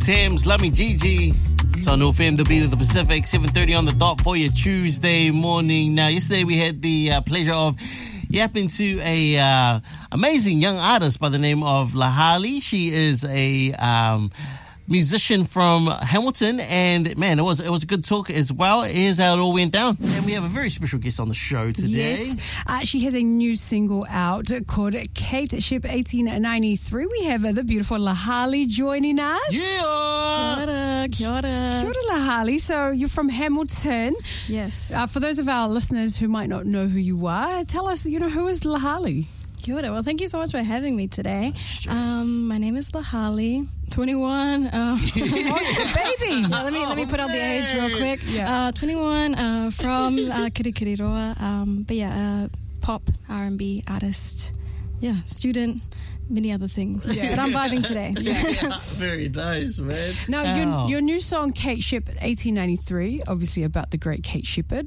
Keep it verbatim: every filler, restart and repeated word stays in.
Thames, Lummy Gigi. It's on North M, the beat of the Pacific, seven thirty on the dot for your Tuesday morning. Now, yesterday we had the uh, pleasure of yapping to a uh, amazing young artist by the name of Lahali. She is a um, musician from Hamilton, and man, it was it was a good talk as well. Here's how it all went down. And we have a very special guest on the show today. Yes, uh, she has a new single out called Kate Ship eighteen ninety-three. We have uh, the beautiful Lahali joining us. Yeah! Kia ora, kia ora. Kia ora, Lahali. So you're from Hamilton. Yes. Uh, for those of our listeners who might not know who you are, tell us, you know, who is Lahali? Kia ora. Well, thank you so much for having me today. Um, my name is Lahali, twenty-one. Um, Oh, baby. yeah, let me let me put out the age real quick. Yeah. Uh, twenty-one, uh, from uh, Kirikiriroa. Um, but yeah, uh, pop R and B artist. Yeah, student. Many other things. Yeah. But I'm vibing today. Yeah, very nice, man. Now, Ow. your, your new song, Kate Ship eighteen ninety-three, obviously about the great Kate Shepherd.